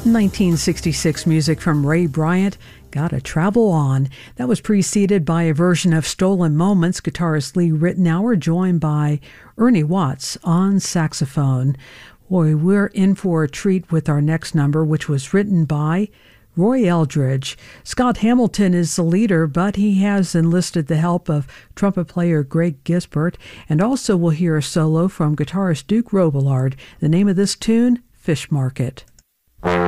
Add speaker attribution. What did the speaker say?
Speaker 1: 1966 music from Ray Bryant, Gotta Travel On. That was preceded by a version of Stolen Moments, guitarist Lee Ritenour, joined by Ernie Watts on saxophone. Boy, we're in for a treat with our next number, which was written by Roy Eldridge. Scott Hamilton is the leader, but he has enlisted the help of trumpet player Greg Gisbert, and also we'll hear a solo from guitarist Duke Robillard. The name of this tune, Fish Market.